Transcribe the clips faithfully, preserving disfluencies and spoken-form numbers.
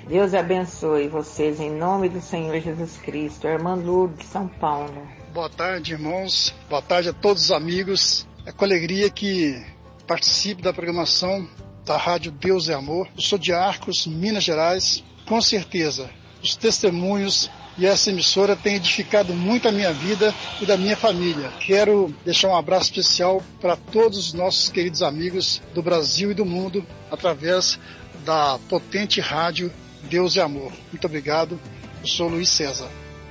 Deus abençoe vocês em nome do Senhor Jesus Cristo. Irmã Lourdes, São Paulo. Boa tarde, irmãos. Boa tarde a todos os amigos. É com alegria que participo da programação da Rádio Deus é Amor. Eu sou de Arcos, Minas Gerais. Com certeza, os testemunhos e essa emissora têm edificado muito a minha vida e da minha família. Quero deixar um abraço especial para todos os nossos queridos amigos do Brasil e do mundo, através da potente rádio Deus é Amor. Muito obrigado. Eu sou Luiz César.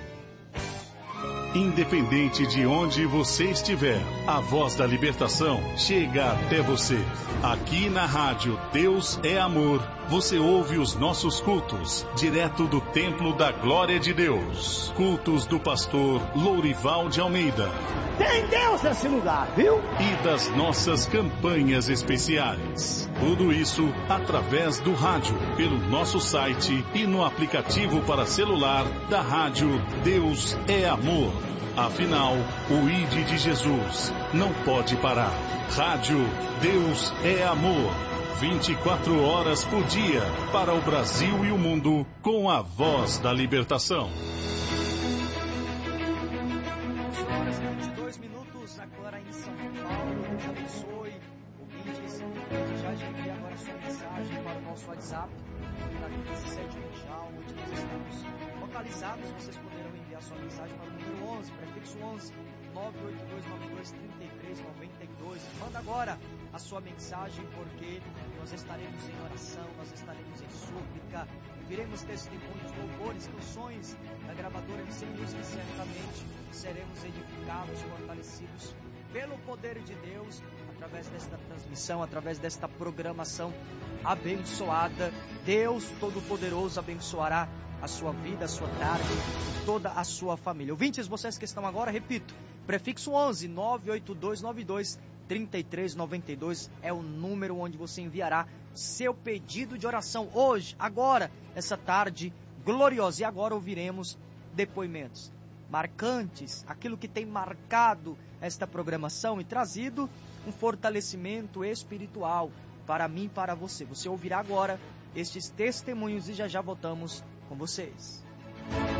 Independente de onde você estiver, a voz da libertação chega até você. Aqui na rádio Deus é Amor, você ouve os nossos cultos, direto do Templo da Glória de Deus. Cultos do pastor Lourival de Almeida. Tem Deus nesse lugar, viu? E das nossas campanhas especiais. Tudo isso através do rádio, pelo nosso site e no aplicativo para celular da rádio Deus é Amor. Afinal, o I D de Jesus não pode parar. Rádio Deus é Amor. vinte e quatro horas por dia, para o Brasil e o mundo, com a voz da libertação. horas e vinte e dois minutos, agora em São Paulo. Deus abençoe. Ouvintes, já envie agora a sua mensagem para o nosso WhatsApp, para quinze sete Mundial, onde nós estamos localizados. Vocês poderão enviar sua mensagem para o número onze, prefixo onze, nove oito dois nove dois três três nove dois. Manda agora a sua mensagem, porque nós estaremos em oração, nós estaremos em súplica, viremos testemunhos, louvores, canções da gravadora M C Music, certamente seremos edificados, fortalecidos pelo poder de Deus, através desta transmissão, através desta programação abençoada. Deus Todo-Poderoso abençoará a sua vida, a sua tarde, toda a sua família. Ouvintes, vocês que estão agora, repito, prefixo onze, nove oito dois nove dois três três nove dois é o número onde você enviará seu pedido de oração hoje, agora, essa tarde gloriosa. E agora ouviremos depoimentos marcantes, aquilo que tem marcado esta programação e trazido um fortalecimento espiritual para mim e para você. Você ouvirá agora estes testemunhos e já já voltamos com vocês.